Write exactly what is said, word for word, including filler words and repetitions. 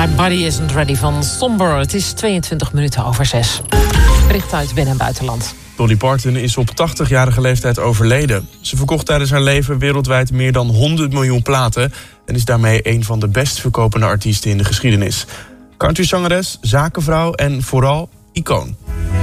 My Body Isn't Ready van Somber. Het is tweeëntwintig minuten over zes. Bericht uit binnen- en buitenland. Dolly Parton is op tachtigjarige leeftijd overleden. Ze verkocht tijdens haar leven wereldwijd meer dan honderd miljoen platen... en is daarmee een van de best verkopende artiesten in de geschiedenis. Countryzangeres, zakenvrouw en vooral icoon.